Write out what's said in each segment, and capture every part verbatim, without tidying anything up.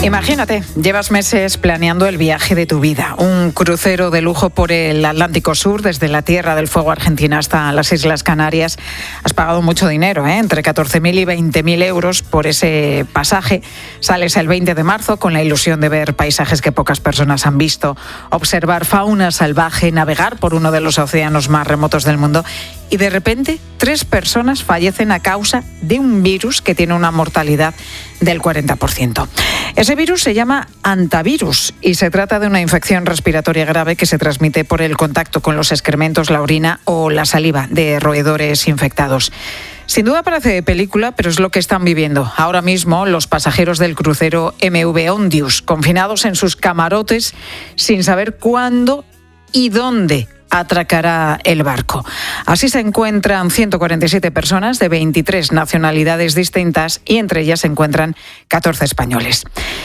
Imagínate, llevas meses planeando el viaje de tu vida, un crucero de lujo por el Atlántico Sur, desde la Tierra del Fuego Argentina hasta las Islas Canarias. Has pagado mucho dinero, ¿eh? entre catorce mil y veinte mil euros por ese pasaje. Sales el veinte de marzo con la ilusión de ver paisajes que pocas personas han visto, observar fauna salvaje, navegar por uno de los océanos más remotos del mundo, y de repente tres personas fallecen a causa de un virus que tiene una mortalidad del cuarenta por ciento. Ese virus se llama hantavirus y se trata de una infección respiratoria grave que se transmite por el contacto con los excrementos, la orina o la saliva de roedores infectados. Sin duda parece de película, pero es lo que están viviendo ahora mismo los pasajeros del crucero M V Ondius, confinados en sus camarotes sin saber cuándo y dónde atracará el barco. Así se encuentran ciento cuarenta y siete personas de veintitrés nacionalidades distintas y entre ellas se encuentran catorce españoles.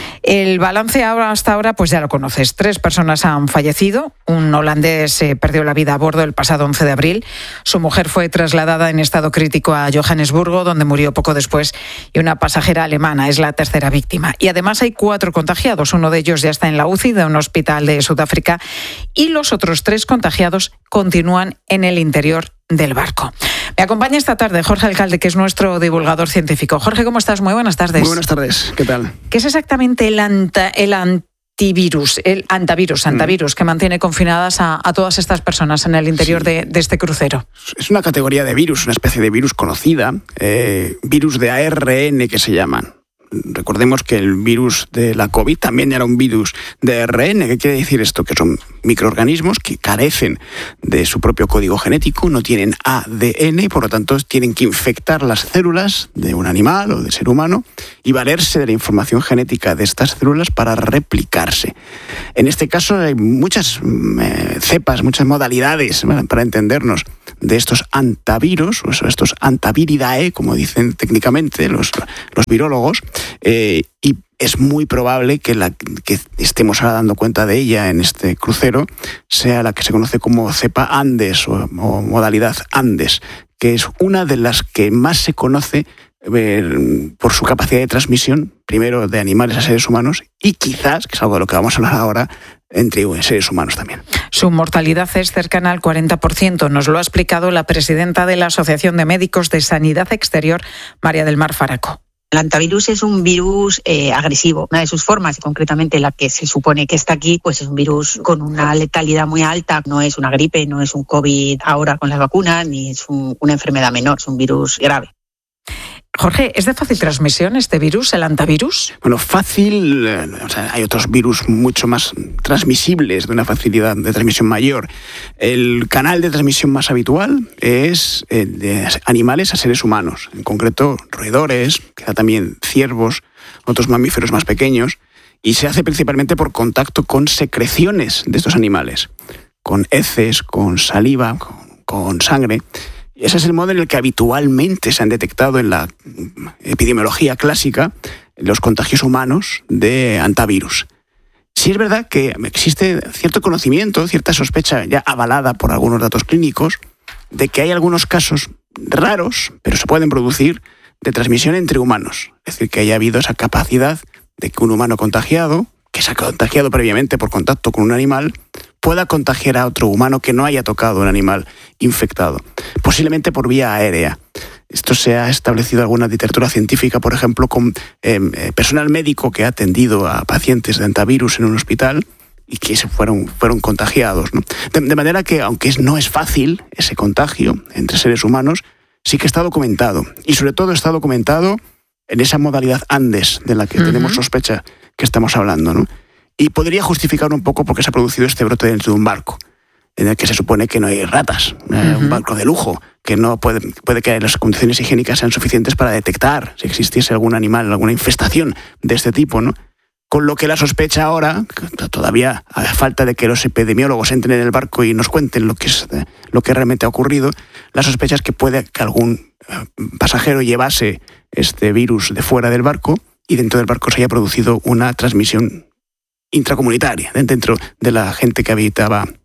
El balance ahora, hasta ahora, pues ya lo conoces. Tres personas han fallecido. Un holandés eh, perdió la vida a bordo el pasado once de abril. Su mujer fue trasladada en estado crítico a Johannesburgo, donde murió poco después, y una pasajera alemana es la tercera víctima. Y además hay cuatro contagiados. Uno de ellos ya está en la U C I de un hospital de Sudáfrica y los otros tres contagiados continúan en el interior del barco. Me acompaña esta tarde Jorge Alcalde, que es nuestro divulgador científico. Jorge, ¿cómo estás? Muy buenas tardes. Muy buenas tardes, ¿qué tal? ¿Qué es exactamente el, anta, el antivirus, el hantavirus, hantavirus, mm. que mantiene confinadas a, a todas estas personas en el interior sí. de, de este crucero? Es una categoría de virus, una especie de virus conocida, eh, virus de A R N que se llaman. Recordemos que el virus de la COVID también era un virus de A R N. ¿Qué quiere decir esto? Que son microorganismos que carecen de su propio código genético, no tienen A D N y por lo tanto tienen que infectar las células de un animal o de ser humano y valerse de la información genética de estas células para replicarse. En este caso hay muchas eh, cepas, muchas modalidades, ¿vale?, para entendernos, de estos hantavirus, o estos hantaviridae, como dicen técnicamente los, los virólogos, eh, y es muy probable que la que estemos ahora dando cuenta de ella en este crucero sea la que se conoce como cepa Andes o, o modalidad Andes, que es una de las que más se conoce eh, por su capacidad de transmisión, primero de animales a seres humanos y quizás, que es algo de lo que vamos a hablar ahora, entre seres humanos también. Su mortalidad es cercana al cuarenta por ciento. Nos lo ha explicado la presidenta de la Asociación de Médicos de Sanidad Exterior, María del Mar Faraco. El hantavirus es un virus eh, agresivo. Una de sus formas, y concretamente la que se supone que está aquí, pues es un virus con una letalidad muy alta. No es una gripe, no es un COVID ahora con las vacunas, ni es un, una enfermedad menor, es un virus grave. Jorge, ¿es de fácil transmisión este virus, el hantavirus? Bueno, fácil, eh, o sea, hay otros virus mucho más transmisibles, de una facilidad de transmisión mayor. El canal de transmisión más habitual es el de animales a seres humanos, en concreto roedores, quizá también ciervos, otros mamíferos más pequeños, y se hace principalmente por contacto con secreciones de estos animales, con heces, con saliva, con, con sangre. Ese es el modo en el que habitualmente se han detectado en la epidemiología clásica los contagios humanos de hantavirus. Sí es verdad que existe cierto conocimiento, cierta sospecha ya avalada por algunos datos clínicos, de que hay algunos casos raros, pero se pueden producir, de transmisión entre humanos. Es decir, que haya habido esa capacidad de que un humano contagiado, que se ha contagiado previamente por contacto con un animal, pueda contagiar a otro humano que no haya tocado un animal infectado, posiblemente por vía aérea. Esto se ha establecido en alguna literatura científica, por ejemplo, con eh, personal médico que ha atendido a pacientes de hantavirus en un hospital y que se fueron, fueron contagiados, ¿no? De, de manera que, aunque no es fácil ese contagio entre seres humanos, sí que está documentado. Y sobre todo está documentado en esa modalidad Andes de la que uh-huh. tenemos sospecha que estamos hablando, ¿no? Y podría justificar un poco por qué se ha producido este brote dentro de un barco, en el que se supone que no hay ratas, uh-huh. eh, un barco de lujo, que no puede, puede que las condiciones higiénicas sean suficientes para detectar si existiese algún animal, alguna infestación de este tipo, ¿no? Con lo que la sospecha ahora, todavía a falta de que los epidemiólogos entren en el barco y nos cuenten lo que, es, lo que realmente ha ocurrido, la sospecha es que puede que algún pasajero llevase este virus de fuera del barco y dentro del barco se haya producido una transmisión intracomunitaria dentro de la gente que habitaba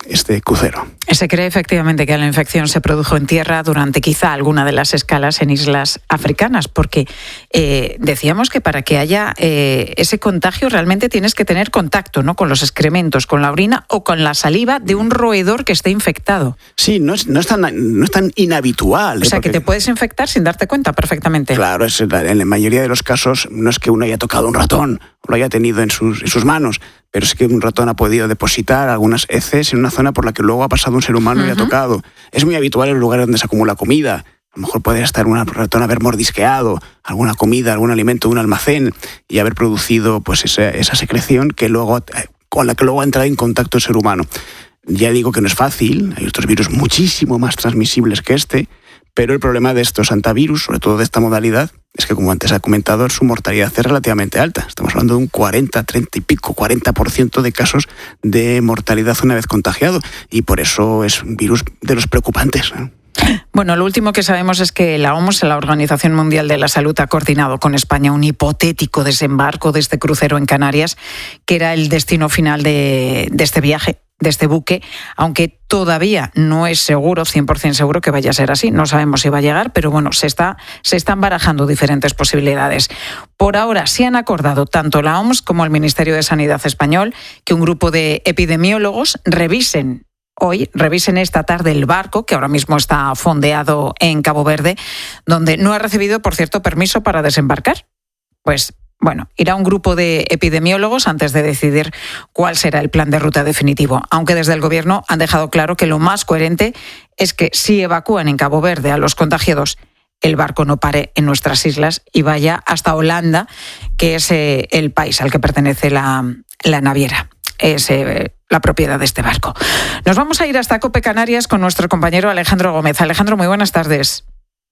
este crucero. Se cree efectivamente que la infección se produjo en tierra durante quizá alguna de las escalas en islas africanas, porque eh, decíamos que para que haya eh, ese contagio realmente tienes que tener contacto, ¿no?, con los excrementos, con la orina o con la saliva de un roedor que esté infectado. Sí, no es, no es, tan, no es tan inhabitual. O sea, ¿eh? Porque, que te puedes infectar sin darte cuenta perfectamente. Claro, es, en la mayoría de los casos no es que uno haya tocado un ratón o lo haya tenido en sus, en sus manos, pero es que un ratón ha podido depositar algunas heces en una zona por la que luego ha pasado un ser humano uh-huh. y ha tocado. Es muy habitual en los lugares donde se acumula comida. A lo mejor puede estar un ratón haber mordisqueado alguna comida, algún alimento de un almacén y haber producido pues esa, esa secreción que luego, con la que luego ha entrado en contacto el ser humano. Ya digo que no es fácil, hay otros virus muchísimo más transmisibles que este, pero el problema de estos hantavirus, sobre todo de esta modalidad, es que, como antes ha comentado, su mortalidad es relativamente alta. Estamos hablando de un cuarenta, treinta y pico, cuarenta por ciento de casos de mortalidad una vez contagiado. Y por eso es un virus de los preocupantes, ¿no? Bueno, lo último que sabemos es que la O M S, la Organización Mundial de la Salud, ha coordinado con España un hipotético desembarco de este crucero en Canarias, que era el destino final de, de este viaje, de este buque, aunque todavía no es seguro, cien por ciento seguro que vaya a ser así. No sabemos si va a llegar, pero bueno, se está, se están barajando diferentes posibilidades. Por ahora sí han acordado tanto la O M S como el Ministerio de Sanidad español que un grupo de epidemiólogos revisen Hoy revisen esta tarde el barco, que ahora mismo está fondeado en Cabo Verde, donde no ha recibido, por cierto, permiso para desembarcar. Pues, bueno, irá un grupo de epidemiólogos antes de decidir cuál será el plan de ruta definitivo. Aunque desde el Gobierno han dejado claro que lo más coherente es que si evacúan en Cabo Verde a los contagiados, el barco no pare en nuestras islas y vaya hasta Holanda, que es eh, el país al que pertenece la, la naviera. Es eh, la propiedad de este barco. Nos vamos a ir hasta Cope Canarias con nuestro compañero Alejandro Gómez. Alejandro, muy buenas tardes.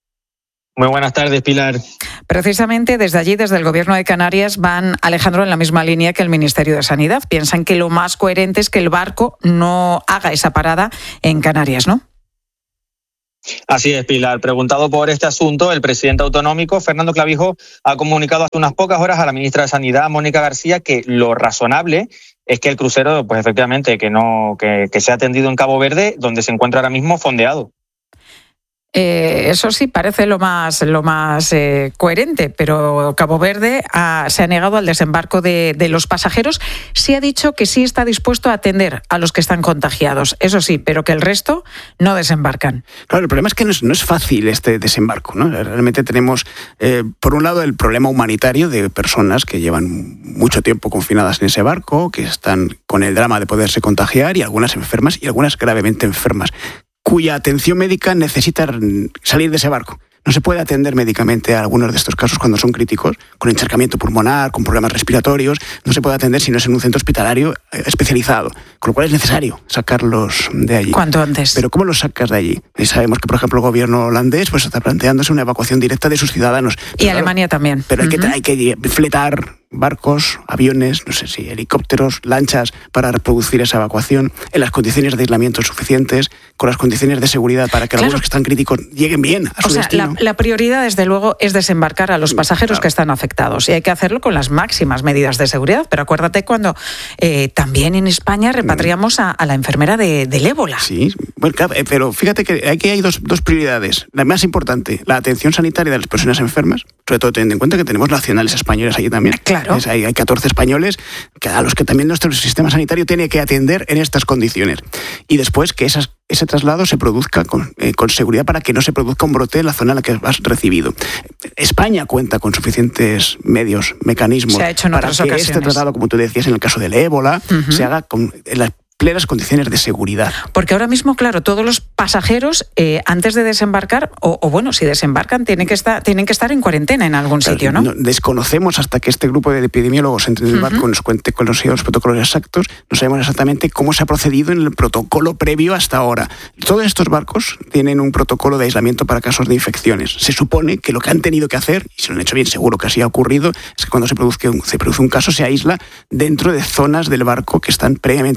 Muy buenas tardes, Pilar. Precisamente desde allí, desde el Gobierno de Canarias, van, Alejandro, en la misma línea que el Ministerio de Sanidad. Piensan que lo más coherente es que el barco no haga esa parada en Canarias, ¿no? Así es, Pilar. Preguntado por este asunto, el presidente autonómico, Fernando Clavijo, ha comunicado hace unas pocas horas a la ministra de Sanidad, Mónica García, que lo razonable es que el crucero, pues efectivamente, que no que, que sea atendido en Cabo Verde, donde se encuentra ahora mismo fondeado. Eh, eso sí parece lo más, lo más eh, coherente, pero Cabo Verde ha, se ha negado al desembarco de, de los pasajeros. Sí ha dicho que sí está dispuesto a atender a los que están contagiados, eso sí, pero que el resto no desembarcan. Claro, el problema es que no es, no es fácil este desembarco, ¿no? Realmente tenemos, eh, por un lado, el problema humanitario de personas que llevan mucho tiempo confinadas en ese barco, que están con el drama de poderse contagiar, y algunas enfermas y algunas gravemente enfermas, cuya atención médica necesita salir de ese barco. No se puede atender médicamente a algunos de estos casos cuando son críticos, con encharcamiento pulmonar, con problemas respiratorios. No se puede atender si no es en un centro hospitalario especializado, con lo cual es necesario sacarlos de allí. ¿Cuánto antes? Pero ¿cómo los sacas de allí? Y sabemos que, por ejemplo, el gobierno holandés pues está planteándose una evacuación directa de sus ciudadanos. Y pero, Alemania también. Pero hay, uh-huh. que, hay que fletar barcos, aviones, no sé si helicópteros, lanchas, para reproducir esa evacuación en las condiciones de aislamiento suficientes, con las condiciones de seguridad para que claro. algunos que están críticos lleguen bien a su o sea, destino. La, la prioridad, desde luego, es desembarcar a los pasajeros claro. que están afectados, y hay que hacerlo con las máximas medidas de seguridad. Pero acuérdate cuando eh, también en España repatriamos a, a la enfermera de, del ébola. Sí, bueno, claro, pero fíjate que aquí hay dos, dos prioridades. La más importante, la atención sanitaria de las personas enfermas, sobre todo teniendo en cuenta que tenemos nacionales españoles allí también. Claro. Es, hay, hay catorce españoles a los que también nuestro sistema sanitario tiene que atender en estas condiciones. Y después que esas, ese traslado se produzca con, eh, con seguridad para que no se produzca un brote en la zona en la que has recibido. España cuenta con suficientes medios, mecanismos para que ocasiones. Este tratado, como tú decías, en el caso del ébola, uh-huh. se haga con la plenas condiciones de seguridad. Porque ahora mismo, claro, todos los pasajeros eh, antes de desembarcar, o, o bueno, si desembarcan, tienen que estar tienen que estar en cuarentena en algún claro, sitio, ¿no? ¿no? Desconocemos hasta que este grupo de epidemiólogos entre en el barco uh-huh. nos cuente con los, los protocolos exactos, no sabemos exactamente cómo se ha procedido en el protocolo previo hasta ahora. Todos estos barcos tienen un protocolo de aislamiento para casos de infecciones. Se supone que lo que han tenido que hacer, y se lo han hecho bien, seguro que así ha ocurrido, es que cuando se produce un, se produce un caso se aísla dentro de zonas del barco que están previamente habilitadas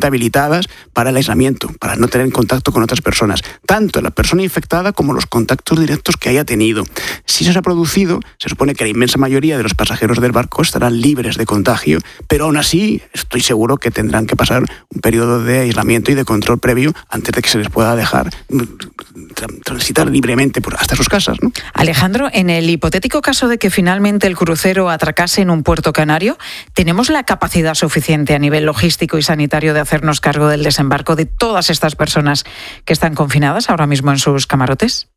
preparadas para el aislamiento, para no tener contacto con otras personas, tanto la persona infectada como los contactos directos que haya tenido. Si eso se ha producido, se supone que la inmensa mayoría de los pasajeros del barco estarán libres de contagio, pero aún así estoy seguro que tendrán que pasar un periodo de aislamiento y de control previo antes de que se les pueda dejar transitar libremente por hasta sus casas, ¿no? Alejandro, en el hipotético caso de que finalmente el crucero atracase en un puerto canario, ¿tenemos la capacidad suficiente a nivel logístico y sanitario de hacernos cargo del desembarco de todas estas personas que están confinadas ahora mismo en sus camarotes?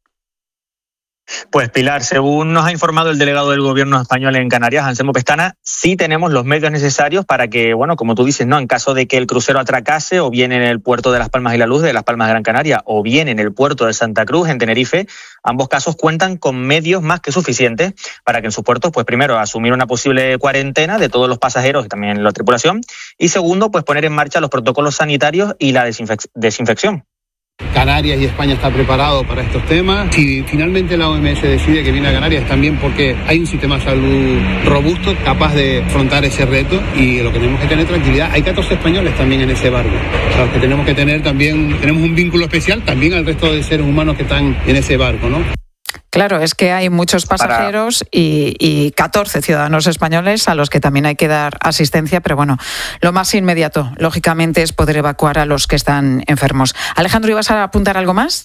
Pues Pilar, según nos ha informado el delegado del gobierno español en Canarias, Anselmo Pestana, sí tenemos los medios necesarios para que, bueno, como tú dices, no, en caso de que el crucero atracase o bien en el puerto de Las Palmas y la Luz de Las Palmas de Gran Canaria o bien en el puerto de Santa Cruz en Tenerife, ambos casos cuentan con medios más que suficientes para que en sus puertos, pues primero, asumir una posible cuarentena de todos los pasajeros y también la tripulación y segundo, pues poner en marcha los protocolos sanitarios y la desinfec- desinfección. Canarias y España está preparado para estos temas. Si finalmente la O M S decide que viene a Canarias, también porque hay un sistema de salud robusto, capaz de afrontar ese reto y lo que tenemos que tener tranquilidad. Hay catorce españoles también en ese barco. O sea, los que tenemos que tener también, tenemos un vínculo especial también al resto de seres humanos que están en ese barco, ¿no? Claro, es que hay muchos pasajeros y, y catorce ciudadanos españoles a los que también hay que dar asistencia, pero bueno, lo más inmediato, lógicamente, es poder evacuar a los que están enfermos. Alejandro, ¿ibas a apuntar algo más?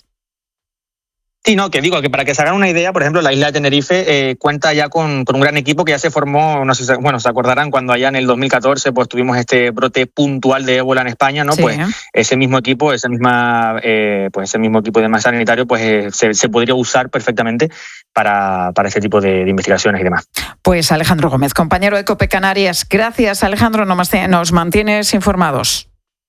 Sí, no, que digo que para que se hagan una idea, por ejemplo, la isla de Tenerife eh, cuenta ya con, con un gran equipo que ya se formó, no sé si, bueno, se acordarán cuando allá en el dos mil catorce pues tuvimos este brote puntual de ébola en España, ¿no? Sí. Pues ese mismo equipo, ese misma, eh, pues ese mismo equipo de más sanitario, pues eh, se, se podría usar perfectamente para, para este tipo de, de investigaciones y demás. Pues Alejandro Gómez, compañero de COPE Canarias, gracias Alejandro, nos mantienes informados.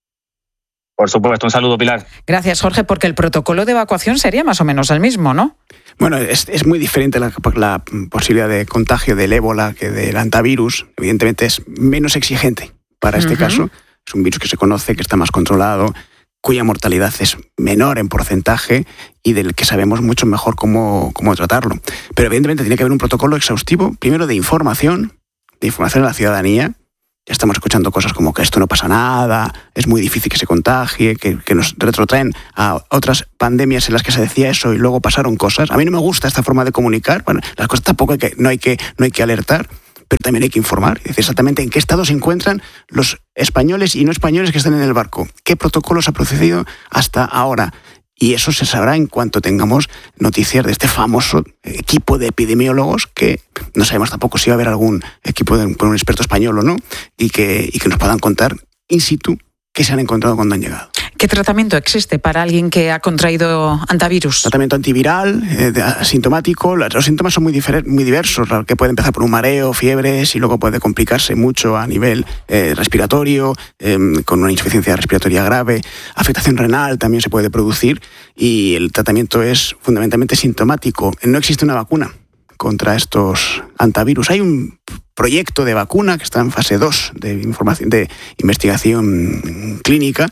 Por supuesto, un saludo, Pilar. Gracias, Jorge, porque el protocolo de evacuación sería más o menos el mismo, ¿no? Bueno, es, es muy diferente la, la posibilidad de contagio del ébola que del hantavirus. Evidentemente es menos exigente para este uh-huh. caso. Es un virus que se conoce, que está más controlado, cuya mortalidad es menor en porcentaje y del que sabemos mucho mejor cómo, cómo tratarlo. Pero evidentemente tiene que haber un protocolo exhaustivo, primero de información, de información a la ciudadanía. Ya estamos escuchando cosas como que esto no pasa nada, es muy difícil que se contagie, que, que nos retrotraen a otras pandemias en las que se decía eso y luego pasaron cosas. A mí no me gusta esta forma de comunicar. Bueno, las cosas tampoco hay que, no, hay que, no hay que alertar, pero también hay que informar. Es decir, exactamente en qué estado se encuentran los españoles y no españoles que están en el barco. ¿Qué protocolos ha procedido hasta ahora? Y eso se sabrá en cuanto tengamos noticias de este famoso equipo de epidemiólogos que no sabemos tampoco si va a haber algún equipo de un experto español o no y que, y que nos puedan contar in situ qué se han encontrado cuando han llegado. ¿Qué tratamiento existe para alguien que ha contraído hantavirus? Tratamiento antiviral, eh, asintomático. Los síntomas son muy, difer- muy diversos, que puede empezar por un mareo, fiebres y luego puede complicarse mucho a nivel eh, respiratorio, eh, con una insuficiencia respiratoria grave. Afectación renal también se puede producir y el tratamiento es fundamentalmente sintomático. No existe una vacuna contra estos hantavirus. Hay un proyecto de vacuna que está en fase dos de, información, de investigación clínica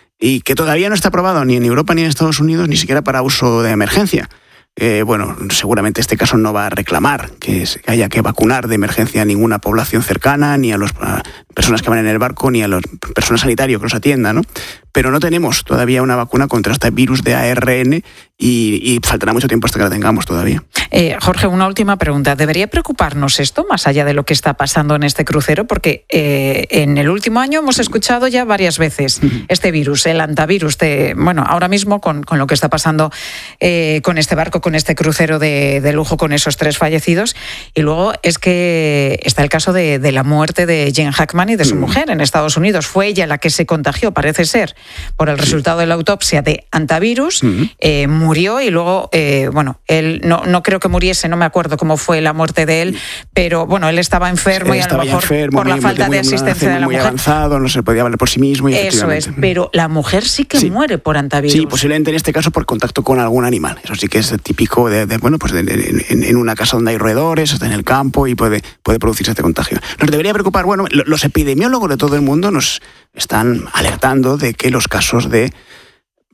y que todavía no está aprobado ni en Europa ni en Estados Unidos, ni siquiera para uso de emergencia. Eh, bueno, seguramente este caso no va a reclamar que, es, que haya que vacunar de emergencia a ninguna población cercana, ni a las personas que van en el barco, ni a las personas sanitarias que los atiendan, ¿no? Pero no tenemos todavía una vacuna contra este virus de A R N y, y faltará mucho tiempo hasta que la tengamos todavía. Eh, Jorge, una última pregunta. ¿Debería preocuparnos esto más allá de lo que está pasando en este crucero? Porque eh, en el último año hemos escuchado ya varias veces uh-huh. este virus, el hantavirus. De, bueno, ahora mismo con, con lo que está pasando eh, con este barco, con este crucero de, de lujo, con esos tres fallecidos. Y luego es que está el caso de, de la muerte de Jen Hackman y de su uh-huh. mujer en Estados Unidos. Fue ella la que se contagió, parece ser, por el resultado de la autopsia de hantavirus. Uh-huh. Eh, murió y luego, eh, bueno, él no, no creo que muriese, no me acuerdo cómo fue la muerte de él, pero bueno, él estaba enfermo él y a lo mejor enfermo, por la muy, falta muy, de asistencia de la muy mujer. Muy avanzado, no se podía valer por sí mismo. Y eso es, pero la mujer sí que sí. muere por hantavirus. Sí, posiblemente en este caso por contacto con algún animal. Eso sí que es típico de, de bueno, pues de, de, en, en una casa donde hay roedores, está en el campo y puede, puede producirse este contagio. Nos debería preocupar, bueno, los epidemiólogos de todo el mundo nos están alertando de que los casos de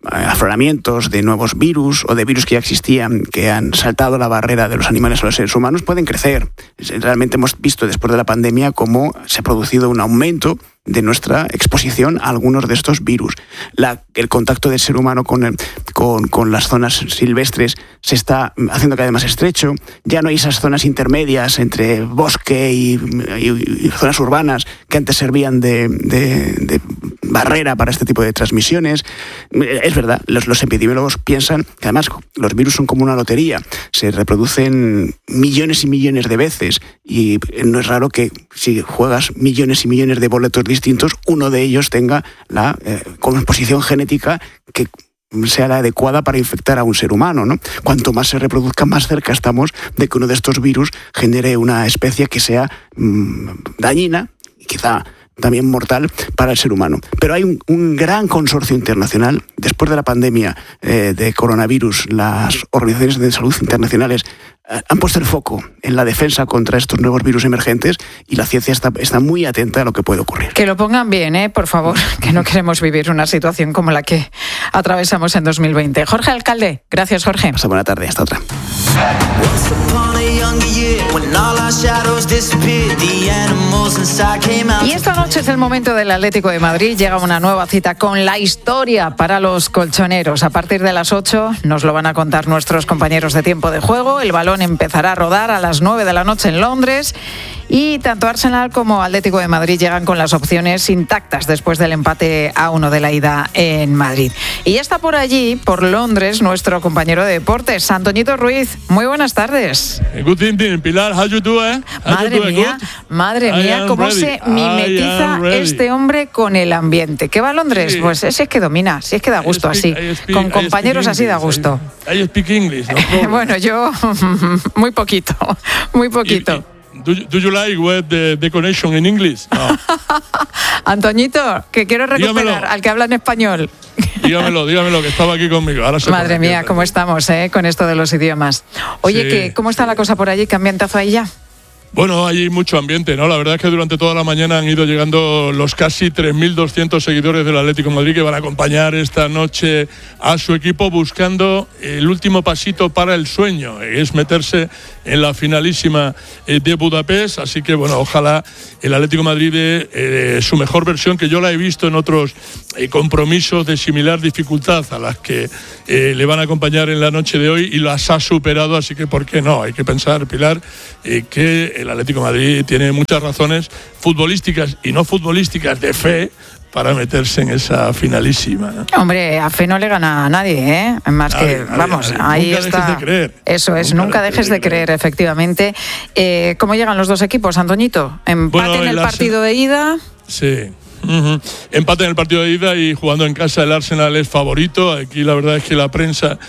afloramientos de nuevos virus o de virus que ya existían, que han saltado la barrera de los animales a los seres humanos, pueden crecer. Realmente hemos visto después de la pandemia cómo se ha producido un aumento de nuestra exposición a algunos de estos virus. La, el contacto del ser humano con, el, con, con las zonas silvestres se está haciendo cada vez más estrecho. Ya no hay esas zonas intermedias entre bosque y, y, y zonas urbanas que antes servían de, de, de barrera para este tipo de transmisiones. Es verdad, los, los epidemiólogos piensan que además los virus son como una lotería, se reproducen millones y millones de veces y no es raro que si juegas millones y millones de boletos distintos, uno de ellos tenga la eh, composición genética que sea la adecuada para infectar a un ser humano, ¿no? Cuanto más se reproduzca, más cerca estamos de que uno de estos virus genere una especie que sea mmm, dañina y quizá también mortal para el ser humano. Pero hay un, un gran consorcio internacional. Después de la pandemia eh, de coronavirus, las organizaciones de salud internacionales eh, han puesto el foco en la defensa contra estos nuevos virus emergentes y la ciencia está, está muy atenta a lo que puede ocurrir. Que lo pongan bien, ¿eh? Por favor, que no queremos vivir una situación como la que atravesamos en dos mil veinte. Jorge Alcalde, gracias, Jorge. Hasta buena tarde, hasta otra. Y esta noche es el momento del Atlético de Madrid. Llega una nueva cita con la historia para los colchoneros. A partir de las ocho nos lo van a contar nuestros compañeros de Tiempo de Juego. El balón empezará a rodar a las nueve de la noche en Londres. Y tanto Arsenal como Atlético de Madrid llegan con las opciones intactas después del empate a uno de la ida en Madrid. Y ya está por allí, por Londres, nuestro compañero de deportes, Antoñito Ruiz. Muy buenas tardes. Good evening, Pilar. How you doing? How madre you doing? mía, Good? madre mía, cómo ready. se mimetiza este hombre con el ambiente. ¿Qué va a Londres? Sí. Pues ese es que domina, si es que da gusto I speak, así. I speak, Con I compañeros speak así da English. gusto. I, I speak English, no problem. Bueno, yo muy poquito, muy poquito. Y, y, Do you, do you like web the, the connection in English? No. Antoñito, que quiero recuperar Dígamelo. al que habla en español. Dígamelo, dígamelo, que estaba aquí conmigo. Ahora se Madre pone mía, aquí. cómo estamos, ¿eh? Con esto de los idiomas. Oye, Sí. que, ¿cómo está la cosa por allí? ¿Qué ambientazo hay ya? Bueno, hay mucho ambiente, ¿no? La verdad es que durante toda la mañana han ido llegando los casi tres mil doscientos seguidores del Atlético de Madrid que van a acompañar esta noche a su equipo buscando el último pasito para el sueño, es meterse en la finalísima de Budapest. Así que, bueno, ojalá el Atlético de Madrid dé eh, su mejor versión, que yo la he visto en otros eh, compromisos de similar dificultad a las que eh, le van a acompañar en la noche de hoy y las ha superado. Así que, ¿por qué no? Hay que pensar, Pilar, eh, que el Atlético de Madrid tiene muchas razones futbolísticas y no futbolísticas de fe para meterse en esa finalísima, ¿no? Hombre, a fe no le gana a nadie, ¿eh? Más Nadie, que, nadie, vamos, nadie. ahí Nunca está. dejes de creer. Eso es, Nunca nunca, dejes de creer, creer. efectivamente. Eh, ¿Cómo llegan los dos equipos, Antoñito? ¿Empate Bueno, en el el partido de ida? Sí. Uh-huh. Empate en el partido de ida y jugando en casa el Arsenal es favorito. Aquí la verdad es que la prensa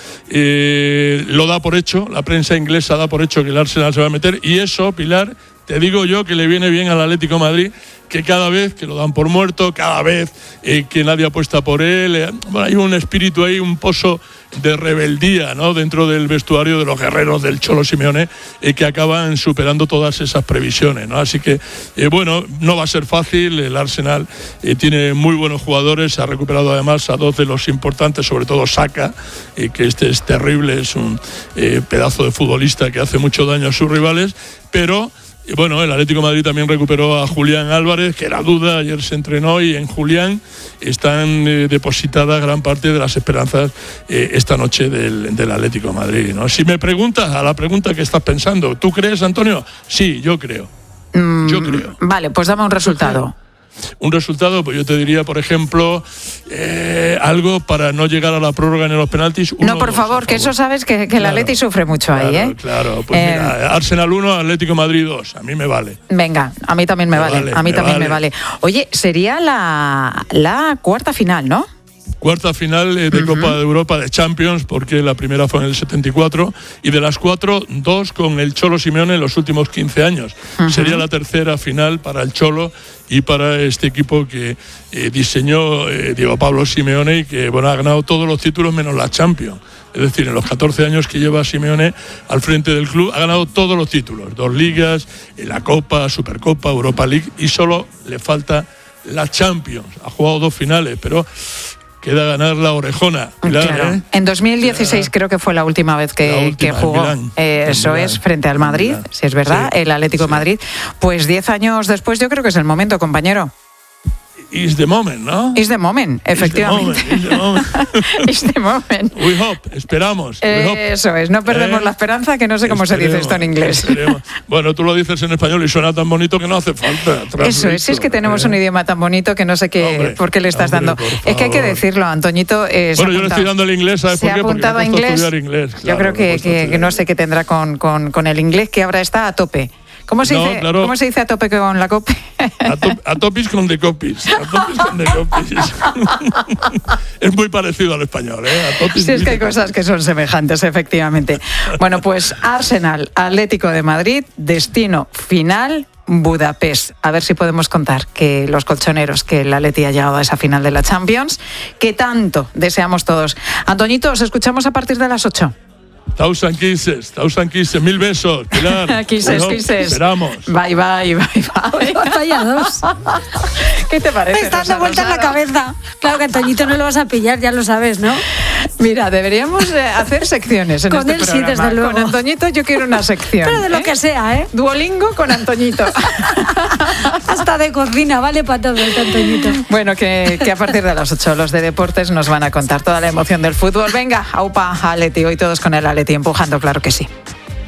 eh, lo da por hecho, la prensa inglesa da por hecho que el Arsenal se va a meter, y eso, Pilar, te digo yo que le viene bien al Atlético de Madrid, que cada vez que lo dan por muerto, cada vez eh, que nadie apuesta por él, eh, bueno, hay un espíritu ahí, un pozo de rebeldía, ¿no?, dentro del vestuario de los guerreros del Cholo Simeone, eh, que acaban superando todas esas previsiones, ¿no? Así que, eh, bueno, no va a ser fácil. El Arsenal eh, tiene muy buenos jugadores, ha recuperado además a dos de los importantes, sobre todo Saka, eh, que este es terrible, es un eh, pedazo de futbolista que hace mucho daño a sus rivales, pero... Y bueno, el Atlético de Madrid también recuperó a Julián Álvarez, que era duda, ayer se entrenó, y en Julián están eh, depositadas gran parte de las esperanzas eh, esta noche del, del Atlético de Madrid, ¿no? Si me preguntas, a la pregunta que estás pensando, ¿tú crees, Antonio? Sí, yo creo. Mm, yo creo. Vale, pues dame un resultado. Un resultado, pues yo te diría, por ejemplo, eh, algo para no llegar a la prórroga ni a los penaltis. Uno, No, por dos, favor, que eso sabes que, que el Claro, Atleti sufre mucho ahí, Claro, ¿eh? claro. Pues Eh, mira, Arsenal uno, Atlético de Madrid dos. A mí me vale. Venga, a mí también me, Me vale, vale, a mí me también me vale. vale. Oye, sería la, la cuarta final, ¿no? Cuarta final eh, de Uh-huh. Copa de Europa de Champions, porque la primera fue en el setenta y cuatro, y de las cuatro, dos con el Cholo Simeone en los últimos quince años. Uh-huh. Sería la tercera final para el Cholo y para este equipo que eh, diseñó eh, Diego Pablo Simeone, y que, bueno, ha ganado todos los títulos menos la Champions. Es decir, en los catorce años que lleva Simeone al frente del club, ha ganado todos los títulos, dos ligas, la Copa, Supercopa, Europa League, y solo le falta la Champions. Ha jugado dos finales, pero queda ganar la orejona. Pilar, claro. ¿eh? En dos mil dieciséis ya. creo que fue la última vez que, última, que jugó. Milán, eh, eso Milán, es, frente al Madrid, Milán. si es verdad, Sí, el Atlético sí. de Madrid. Pues diez años después yo creo que es el momento, compañero. Is the moment, ¿no? Is the moment, efectivamente. Is the moment. Is the moment. We hope, esperamos. We hope. Eso es, no perdemos ¿Eh? la esperanza, que no sé cómo se dice esto en inglés. Esperemos. Bueno, tú lo dices en español y suena tan bonito que no hace falta. Eso es, si es que tenemos ¿eh? un idioma tan bonito que no sé qué, Hombre, por qué le estás hombre, dando. por Es que hay que favor. decirlo, Antoñito. Eh, se Bueno, ha yo le estoy apuntado- dando el inglés, ¿sabes se por ha qué? Porque apuntado me a he puesto a inglés. estudiar inglés. Yo claro, creo me he que, puesto a que, que estudiar. no sé qué tendrá con, con, con el inglés, que ahora está a tope. ¿Cómo se, No, dice, claro. ¿Cómo se dice a tope con la cope? A, to- a topis con de copies. A topis con de copies. Es muy parecido al español, ¿eh? A topis Sí, es que hay with- cosas que son semejantes, efectivamente. Bueno, pues Arsenal, Atlético de Madrid, destino final, Budapest. A ver si podemos contar que los colchoneros, que el Atleti ha llegado a esa final de la Champions, que tanto deseamos todos. Antoñito, os escuchamos a partir de las ocho. Thousand kisses, thousand kisses, mil besos, Pilar. Kisses, We hope, kisses. Esperamos. Bye, bye, bye, bye. Vaya dos. ¿Qué te parece? Me estás Rosa dando vuelta en la Rosado? cabeza. Claro que a Antoñito no lo vas a pillar, ya lo sabes, ¿no? Mira, deberíamos eh, hacer secciones en Con este él sí, programa. desde luego. Con Antoñito yo quiero una sección. Pero de lo ¿eh? que sea, ¿eh? Duolingo con Antoñito. Hasta de cocina, vale para todo este Antoñito. Bueno, que, que a partir de las ocho los de deportes nos van a contar toda la emoción del fútbol. Venga, aupa, Atleti, hoy todos con el Atleti empujando, claro que sí.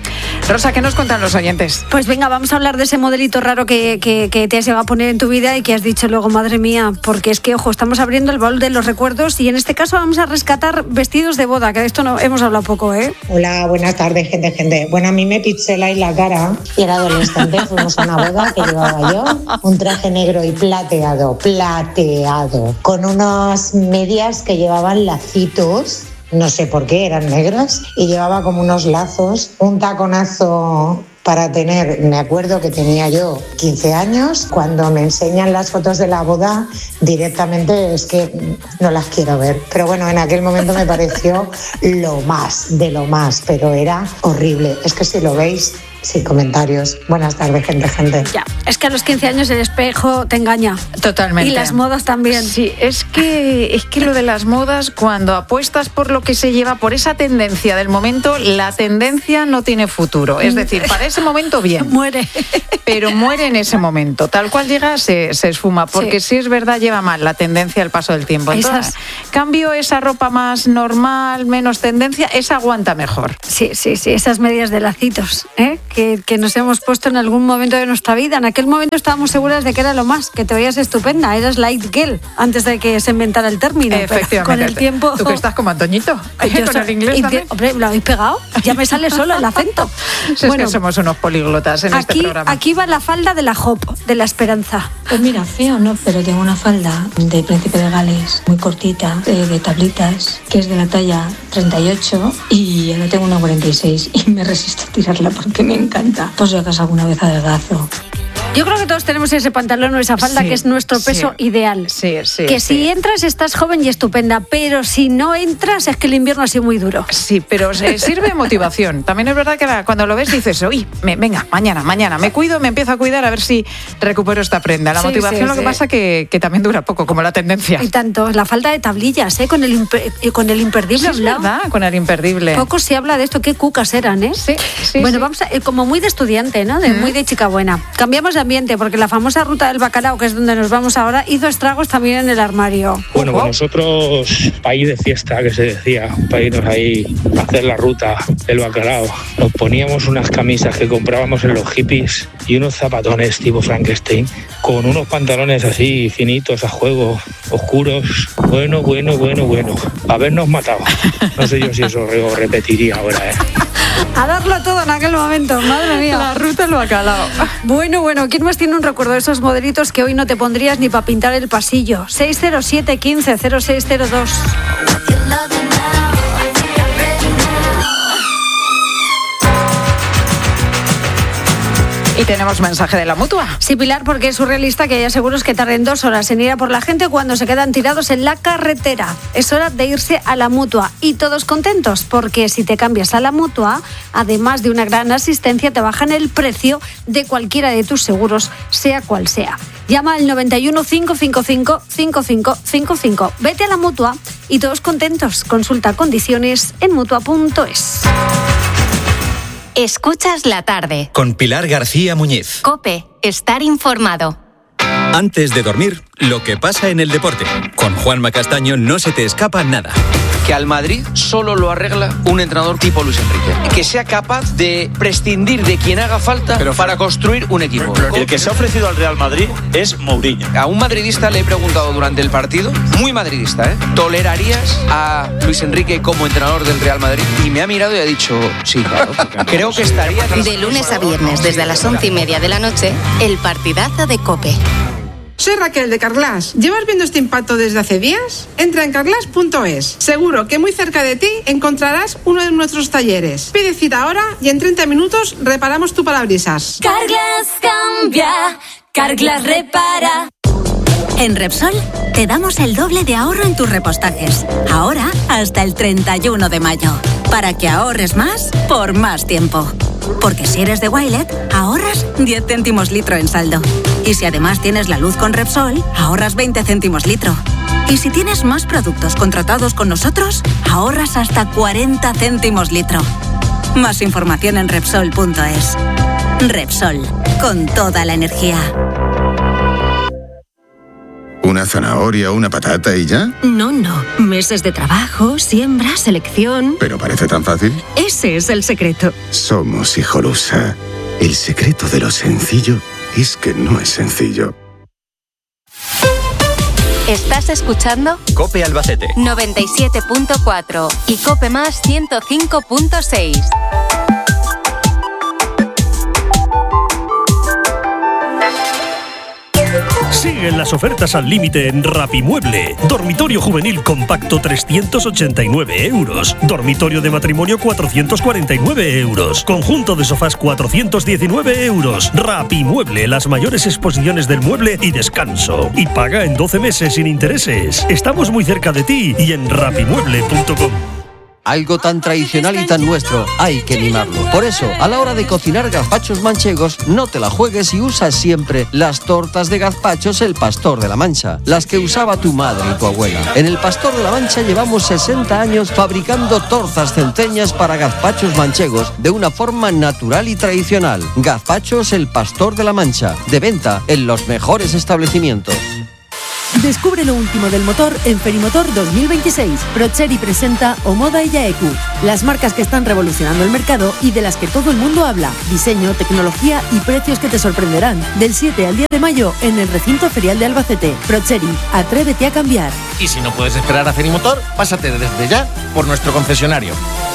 Rosa, ¿qué nos cuentan los oyentes? Pues venga, vamos a hablar de ese modelito raro que, que, que te has llegado a poner en tu vida y que has dicho luego, madre mía, porque es que, ojo, estamos abriendo el baúl de los recuerdos y en este caso vamos a rescatar vestidos de boda, que de esto no hemos hablado poco, ¿eh? Hola, buenas tardes, gente, gente. Bueno, a mí me pixeláis la cara y era adolescente, fuimos a una boda que llevaba yo, un traje negro y plateado, plateado, con unas medias que llevaban lacitos. No sé por qué, eran negras, y llevaba como unos lazos, un taconazo para tener, me acuerdo que tenía yo quince años, cuando me enseñan las fotos de la boda, directamente es que no las quiero ver. Pero bueno, en aquel momento me pareció lo más, de lo más, pero era horrible. Es que si lo veis, sin comentarios. Buenas tardes, gente, gente. Ya, es que a los quince años el espejo te engaña. Totalmente. Y las modas también. Sí, es que, es que lo de las modas, cuando apuestas por lo que se lleva, por esa tendencia del momento, la tendencia no tiene futuro. Es decir, para ese momento bien. Muere. Pero muere en ese momento. Tal cual llega, se, se esfuma. Porque Sí. si es verdad, lleva mal la tendencia al paso del tiempo. Entonces, Esas- cambio esa ropa más normal, menos tendencia, esa aguanta mejor. Sí, sí, sí, esas medias de lacitos, ¿eh? que, que nos hemos puesto en algún momento de nuestra vida. En aquel momento estábamos seguras de que era lo más, que te veías estupenda, eras light girl, antes de que se inventara el término. Pero Efectivamente. con el tiempo... Tú que estás como Antoñito. Yo Con soy- el inglés y- también. Hombre, ¿lo habéis pegado? Ya me sale solo el acento. Si es que somos unos políglotas en este aquí, programa. aquí va la falda de la Hop, de la Esperanza. Pues mira, feo no, pero tengo una falda de Príncipe de Gales, muy cortita, eh, de tablitas, que es de la talla treinta y ocho y ahora tengo una cuarenta y seis y me resisto a tirarla porque me encanta. Pues si acaso alguna vez adelgazo. Yo creo que todos tenemos ese pantalón o esa falda Sí, que es nuestro peso sí. ideal. Sí, sí. que sí. si entras estás joven y estupenda, pero si no entras es que el invierno ha sido muy duro. Sí, pero se- sirve de motivación. También es verdad que la- cuando lo ves dices, uy, me- venga, mañana, mañana, me cuido, me empiezo a cuidar a ver si recupero esta prenda. La Sí, motivación sí, lo que sí. pasa que, que también dura poco, como la tendencia. Y tanto, la falda de tablillas, ¿eh? Con el, impe- eh, con el Sí, imperdible es hablado. verdad, con el imperdible. Poco se habla de esto, qué cucas eran, ¿eh? Sí, sí, Bueno, sí. vamos a, eh, como muy de estudiante, ¿no? De, Mm. Muy de chica buena. Cambiamos de ambiente porque la famosa ruta del bacalao, que es donde nos vamos ahora, hizo estragos también en el armario. Bueno, Ojo. pues nosotros, país de fiesta, que se decía, para irnos ahí a hacer la ruta del bacalao, nos poníamos unas camisas que comprábamos en los hippies y unos zapatones tipo Frankenstein, con unos pantalones así finitos a juego, oscuros. Bueno, bueno, bueno, bueno. Habernos matado. No sé yo si eso lo repetiría ahora, ¿eh? A darlo todo en aquel momento, madre mía. La ruta lo ha calado. Bueno, bueno, ¿quién más tiene un recuerdo de esos modelitos que hoy no te pondrías ni para pintar el pasillo? seis cero siete, quince, cero seis cero dos. Y tenemos mensaje de la Mutua. Sí, Pilar, porque es surrealista que haya seguros que tarden dos horas en ir a por la gente cuando se quedan tirados en la carretera. Es hora de irse a la Mutua y todos contentos, porque si te cambias a la Mutua, además de una gran asistencia, te bajan el precio de cualquiera de tus seguros, sea cual sea. Llama al noventa y uno, cinco cinco cinco, cinco cinco cinco cinco. Vete a la Mutua y todos contentos. Consulta condiciones en mutua punto es. Escuchas la tarde. Con Pilar García Muñiz. COPE. Estar informado. Antes de dormir, lo que pasa en el deporte. Con Juanma Castaño no se te escapa nada. Que al Madrid solo lo arregla un entrenador tipo Luis Enrique. Que sea capaz de prescindir de quien haga falta pero, para construir un equipo. El que se ha ofrecido al Real Madrid es Mourinho. A un madridista le he preguntado durante el partido, muy madridista, ¿eh? ¿Tolerarías a Luis Enrique como entrenador del Real Madrid? Y me ha mirado y ha dicho, sí, claro. Creo que estaría... De lunes a viernes, desde las once y media de la noche, el partidazo de COPE. Soy Raquel de Carglass. ¿Llevas viendo este impacto desde hace días? Entra en carglass punto es. Seguro que muy cerca de ti encontrarás uno de nuestros talleres. Pide cita ahora y en treinta minutos reparamos tu parabrisas. Carglass cambia, Carglass repara. En Repsol te damos el doble de ahorro en tus repostajes. Ahora hasta el treinta y uno de mayo. Para que ahorres más por más tiempo. Porque si eres de Wilet, ahorras diez céntimos litro en saldo. Y si además tienes la luz con Repsol, ahorras veinte céntimos litro. Y si tienes más productos contratados con nosotros, ahorras hasta cuarenta céntimos litro. Más información en Repsol punto es. Repsol, con toda la energía. ¿Una zanahoria, una patata y ya? No, no. Meses de trabajo, siembra, selección... ¿Pero parece tan fácil? Ese es el secreto. Somos Hijolusa. El secreto de lo sencillo es que no es sencillo. ¿Estás escuchando? COPE Albacete. noventa y siete punto cuatro y COPE Más ciento cinco punto seis. Siguen las ofertas al límite en Rapimueble. Dormitorio juvenil compacto trescientos ochenta y nueve euros. Dormitorio de matrimonio cuatrocientos cuarenta y nueve euros. Conjunto de sofás cuatrocientos diecinueve euros. Rapimueble, las mayores exposiciones del mueble y descanso. Y paga en doce meses sin intereses. Estamos muy cerca de ti y en rapimueble punto com. Algo tan tradicional y tan nuestro, hay que mimarlo. Por eso, a la hora de cocinar gazpachos manchegos, no te la juegues y usa siempre las tortas de gazpachos El Pastor de la Mancha, las que usaba tu madre y tu abuela. En El Pastor de la Mancha llevamos sesenta años fabricando torzas centeñas para gazpachos manchegos de una forma natural y tradicional. Gazpachos El Pastor de la Mancha, de venta en los mejores establecimientos. Descubre lo último del motor en Ferimotor dos mil veintiséis. Procheri presenta Omoda y Yaeku, las marcas que están revolucionando el mercado y de las que todo el mundo habla. Diseño, tecnología y precios que te sorprenderán. Del siete al diez de mayo en el recinto ferial de Albacete. Procheri, atrévete a cambiar. Y si no puedes esperar a Ferimotor, pásate desde ya por nuestro concesionario.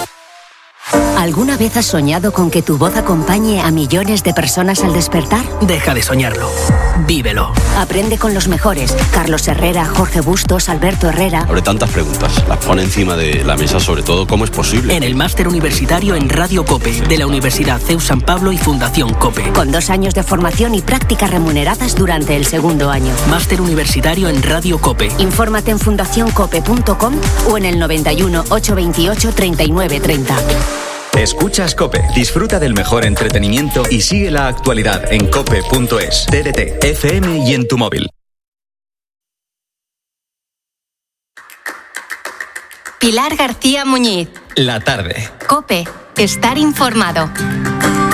¿Alguna vez has soñado con que tu voz acompañe a millones de personas al despertar? Deja de soñarlo. Vívelo. Aprende con los mejores. Carlos Herrera, Jorge Bustos, Alberto Herrera. Abre tantas preguntas. Las pone encima de la mesa, sobre todo, ¿cómo es posible? En el máster universitario en Radio COPE, de la Universidad C E U San Pablo y Fundación COPE. Con dos años de formación y prácticas remuneradas durante el segundo año. Máster universitario en Radio COPE. Infórmate en fundación cope punto com o en el noventa y uno, ochocientos veintiocho, treinta y nueve treinta. Escuchas COPE. Disfruta del mejor entretenimiento y sigue la actualidad en cope punto es, T D T, F M y en tu móvil. Pilar García Muñiz. La tarde. COPE. Estar informado.